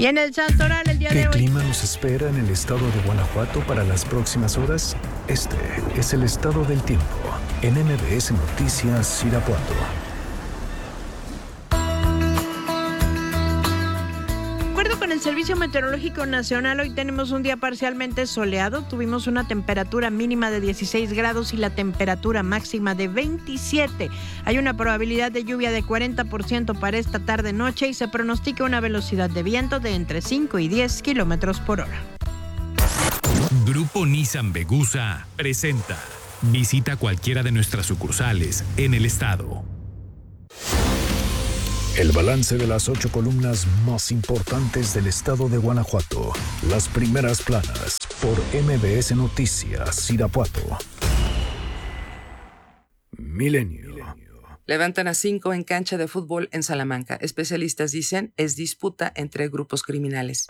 Y en el Santoral el día de hoy. ¿Qué clima nos espera en el estado de Guanajuato para las próximas horas? Este es el estado del tiempo en MBS Noticias Irapuato. El Servicio Meteorológico Nacional, hoy tenemos un día parcialmente soleado, tuvimos una temperatura mínima de 16 grados y la temperatura máxima de 27. Hay una probabilidad de lluvia de 40% para esta tarde-noche y se pronostica una velocidad de viento de entre 5 y 10 kilómetros por hora. Grupo Nissan Vegusa presenta. Visita cualquiera de nuestras sucursales en el estado. El balance de las 8 columnas más importantes del estado de Guanajuato. Las primeras planas por MBS Noticias Irapuato. Milenio. Levantan a 5 en cancha de fútbol en Salamanca. Especialistas dicen es disputa entre grupos criminales.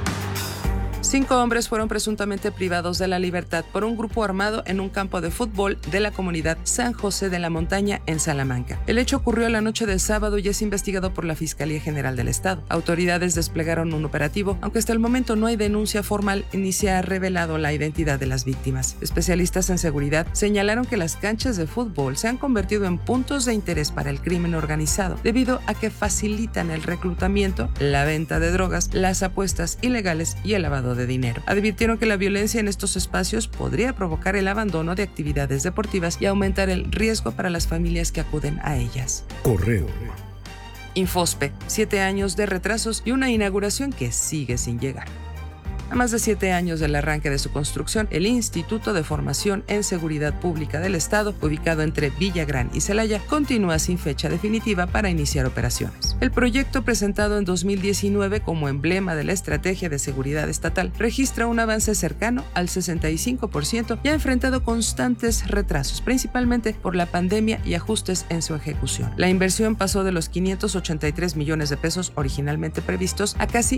5 hombres fueron presuntamente privados de la libertad por un grupo armado en un campo de fútbol de la comunidad San José de la Montaña en Salamanca. El hecho ocurrió la noche del sábado y es investigado por la Fiscalía General del Estado. Autoridades desplegaron un operativo, aunque hasta el momento no hay denuncia formal ni se ha revelado la identidad de las víctimas. Especialistas en seguridad señalaron que las canchas de fútbol se han convertido en puntos de interés para el crimen organizado, debido a que facilitan el reclutamiento, la venta de drogas, las apuestas ilegales y el lavado de dinero. Advirtieron que la violencia en estos espacios podría provocar el abandono de actividades deportivas y aumentar el riesgo para las familias que acuden a ellas. Correo. Infospe, 7 años de retrasos y una inauguración que sigue sin llegar. A más de 7 años del arranque de su construcción, el Instituto de Formación en Seguridad Pública del Estado, ubicado entre Villagrán y Celaya, continúa sin fecha definitiva para iniciar operaciones. El proyecto, presentado en 2019 como emblema de la estrategia de seguridad estatal, registra un avance cercano al 65% y ha enfrentado constantes retrasos, principalmente por la pandemia y ajustes en su ejecución. La inversión pasó de los 583 millones de pesos originalmente previstos a casi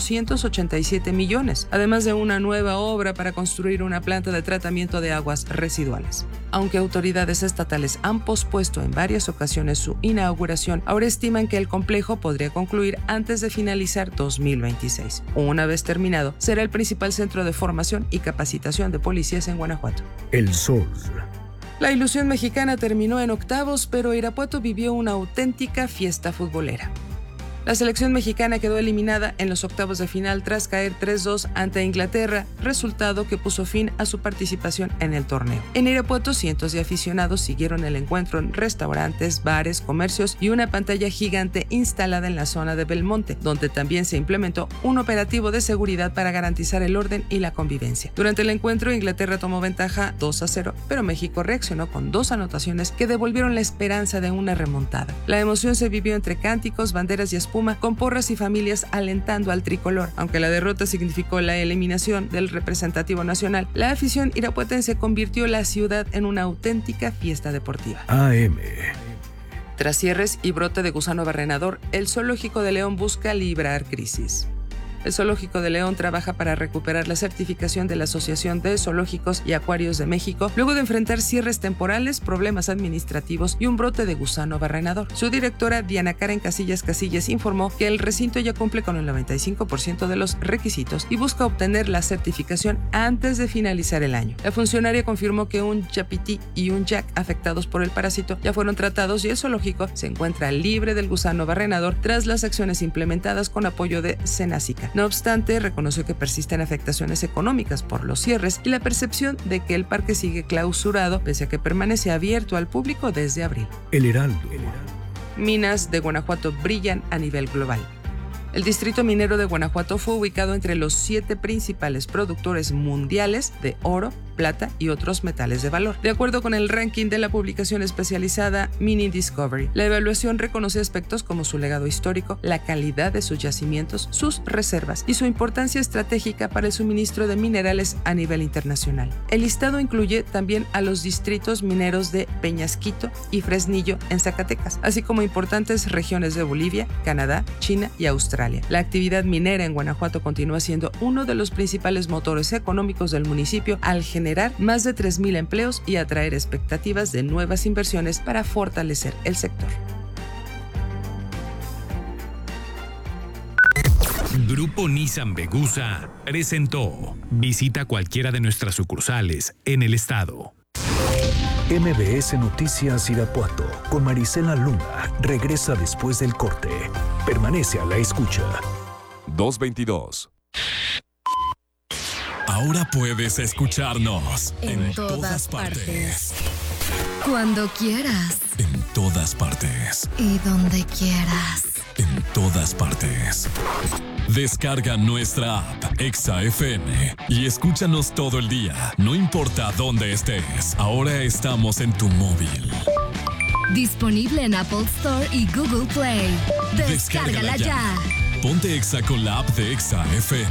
887 millones. Además de una nueva obra para construir una planta de tratamiento de aguas residuales. Aunque autoridades estatales han pospuesto en varias ocasiones su inauguración, ahora estiman que el complejo podría concluir antes de finalizar 2026. Una vez terminado, será el principal centro de formación y capacitación de policías en Guanajuato. El Sol. La ilusión mexicana terminó en octavos, pero Irapuato vivió una auténtica fiesta futbolera. La selección mexicana quedó eliminada en los octavos de final tras caer 3-2 ante Inglaterra, resultado que puso fin a su participación en el torneo. En Irapuato, cientos de aficionados siguieron el encuentro en restaurantes, bares, comercios y una pantalla gigante instalada en la zona de Belmonte, donde también se implementó un operativo de seguridad para garantizar el orden y la convivencia. Durante el encuentro, Inglaterra tomó ventaja 2-0, pero México reaccionó con 2 anotaciones que devolvieron la esperanza de una remontada. La emoción se vivió entre cánticos, banderas y espuma, con porras y familias alentando al tricolor. Aunque la derrota significó la eliminación del representativo nacional, la afición irapuatense convirtió la ciudad en una auténtica fiesta deportiva. AM. Tras cierres y brote de gusano barrenador, el Zoológico de León busca librar crisis. El Zoológico de León trabaja para recuperar la certificación de la Asociación de Zoológicos y Acuarios de México, luego de enfrentar cierres temporales, problemas administrativos y un brote de gusano barrenador. Su directora, Diana Karen Casillas informó que el recinto ya cumple con el 95% de los requisitos y busca obtener la certificación antes de finalizar el año. La funcionaria confirmó que un chapití y un yak afectados por el parásito ya fueron tratados y el zoológico se encuentra libre del gusano barrenador tras las acciones implementadas con apoyo de Senásica. No obstante, reconoció que persisten afectaciones económicas por los cierres y la percepción de que el parque sigue clausurado pese a que permanece abierto al público desde abril. El Heraldo. Minas de Guanajuato brillan a nivel global. El distrito minero de Guanajuato fue ubicado entre los 7 principales productores mundiales de oro, plata y otros metales de valor, de acuerdo con el ranking de la publicación especializada Mining Discovery. La evaluación reconoce aspectos como su legado histórico, la calidad de sus yacimientos, sus reservas y su importancia estratégica para el suministro de minerales a nivel internacional. El listado incluye también a los distritos mineros de Peñasquito y Fresnillo en Zacatecas, así como importantes regiones de Bolivia, Canadá, China y Australia. La actividad minera en Guanajuato continúa siendo uno de los principales motores económicos del municipio al generar más de 3,000 empleos y atraer expectativas de nuevas inversiones para fortalecer el sector. Grupo Nissan Vegusa presentó. Visita cualquiera de nuestras sucursales en el estado. MBS Noticias Irapuato con Marisela Luna regresa después del corte. Permanece a la escucha. 222. Ahora puedes escucharnos en todas partes. Cuando quieras. En todas partes. Y donde quieras. En todas partes. Descarga nuestra app Exa FM y escúchanos todo el día, no importa dónde estés. Ahora estamos en tu móvil. Disponible en Apple Store y Google Play. Descárgala ya. Ponte Exa con la app de Exa FM.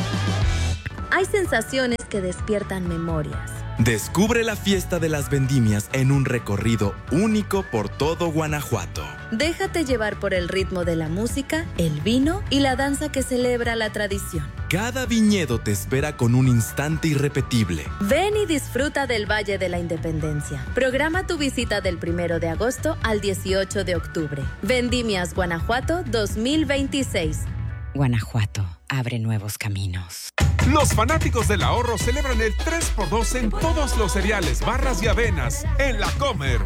Hay sensaciones que despiertan memorias. Descubre la fiesta de las vendimias en un recorrido único por todo Guanajuato. Déjate llevar por el ritmo de la música, el vino y la danza que celebra la tradición. Cada viñedo te espera con un instante irrepetible. Ven y disfruta del Valle de la Independencia. Programa tu visita del 1 de agosto al 18 de octubre. Vendimias Guanajuato 2026. Guanajuato abre nuevos caminos. Los fanáticos del ahorro celebran el 3x2 en todos los cereales, barras y avenas en La Comer.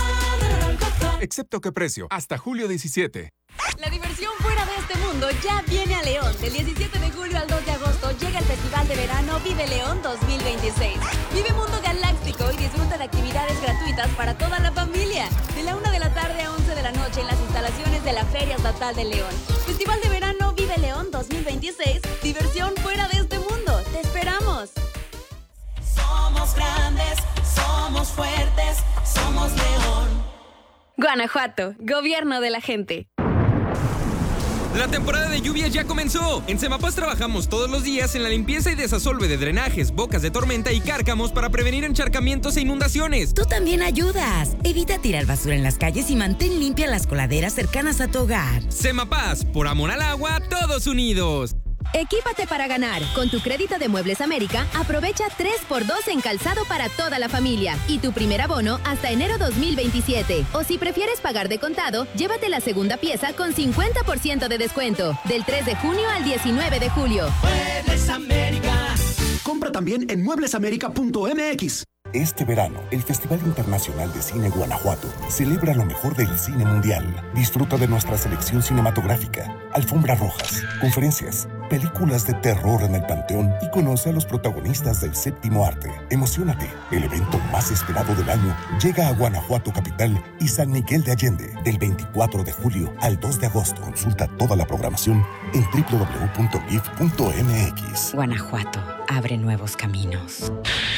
Excepto qué precio, hasta julio 17. La diversión fuera de este mundo ya viene a León. Del 17 de julio al 2 de agosto llega el Festival de Verano Vive León 2026. Vive Mundo Galáctico y disfruta de actividades gratuitas para toda la familia. De la 1 de la tarde a 11 de la noche en las instalaciones de la Feria Estatal de León. Festival de Verano Vive León 2026. Diversión fuera de este mundo. ¡Te esperamos! Somos grandes, somos fuertes, somos León. Guanajuato, gobierno de la gente. La temporada de lluvias ya comenzó. En Semapaz trabajamos todos los días en la limpieza y desasolve de drenajes, bocas de tormenta y cárcamos para prevenir encharcamientos e inundaciones. Tú también ayudas. Evita tirar basura en las calles y mantén limpias las coladeras cercanas a tu hogar. Semapaz, por amor al agua, todos unidos. Equípate para ganar. Con tu crédito de Muebles América, aprovecha 3x2 en calzado para toda la familia y tu primer abono hasta enero 2027. O si prefieres pagar de contado, llévate la segunda pieza con 50% de descuento. Del 3 de junio al 19 de julio. Muebles América. Compra también en mueblesamerica.mx. Este verano, el Festival Internacional de Cine Guanajuato celebra lo mejor del cine mundial. Disfruta de nuestra selección cinematográfica, alfombras rojas, conferencias, películas de terror en el Panteón y conoce a los protagonistas del séptimo arte. Emociónate, el evento más esperado del año llega a Guanajuato Capital y San Miguel de Allende del 24 de julio al 2 de agosto. Consulta toda la programación en www.gif.mx. Guanajuato abre nuevos caminos.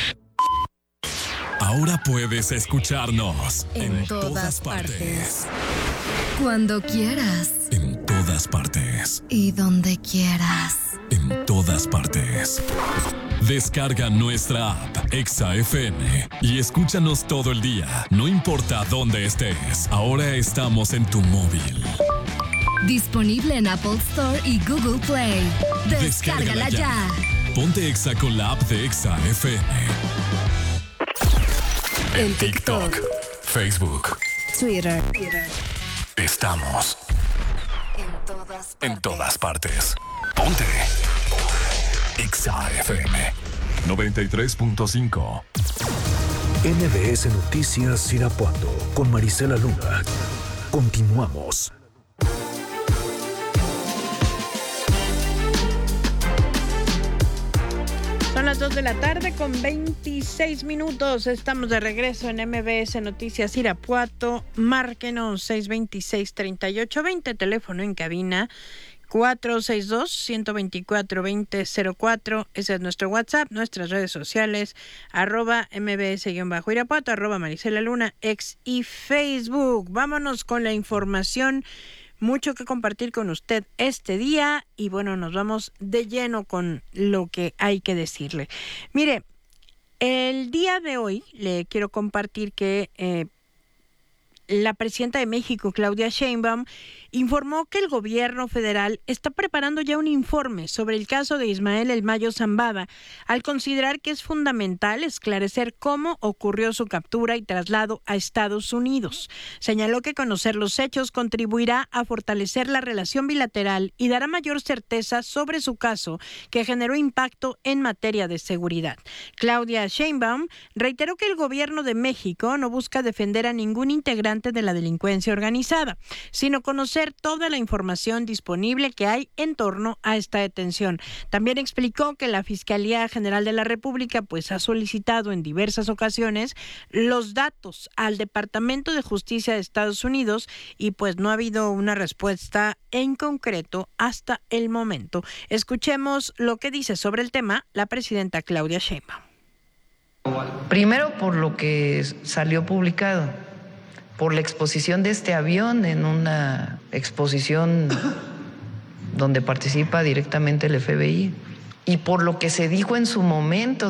Ahora puedes escucharnos en todas partes. Cuando quieras. En todas partes. Y donde quieras. En todas partes. Descarga nuestra app Exa FM y escúchanos todo el día, no importa dónde estés. Ahora estamos en tu móvil. Disponible en Apple Store y Google Play. Descárgala ya. Ponte Exa con la app de Exa FM. En TikTok, Facebook, Twitter. Estamos en todas partes. Ponte Exa FM 93.5. MBS Noticias Irapuato con Marisela Luna. Continuamos. Son las 2 de la tarde con 26 minutos. Estamos de regreso en MBS Noticias Irapuato. Márquenos 626-3820, teléfono en cabina 462-124-2004. Ese es nuestro WhatsApp, nuestras redes sociales, @mbs-irapuato, @Marisela Luna, X y Facebook. Vámonos con la información. Mucho que compartir con usted este día y bueno, nos vamos de lleno con lo que hay que decirle. Mire, el día de hoy le quiero compartir que la presidenta de México, Claudia Sheinbaum, informó que el gobierno federal está preparando ya un informe sobre el caso de Ismael El Mayo Zambada, al considerar que es fundamental esclarecer cómo ocurrió su captura y traslado a Estados Unidos. Señaló que conocer los hechos contribuirá a fortalecer la relación bilateral y dará mayor certeza sobre su caso, que generó impacto en materia de seguridad. Claudia Sheinbaum reiteró que el gobierno de México no busca defender a ningún integrante de la delincuencia organizada, sino conocer toda la información disponible que hay en torno a esta detención. También explicó que la Fiscalía General de la República ha solicitado en diversas ocasiones los datos al Departamento de Justicia de Estados Unidos y no ha habido una respuesta en concreto hasta el momento. Escuchemos lo que dice sobre el tema la presidenta Claudia Sheinbaum. Primero, por lo que salió publicado, por la exposición de este avión en una exposición donde participa directamente el FBI y por lo que se dijo en su momento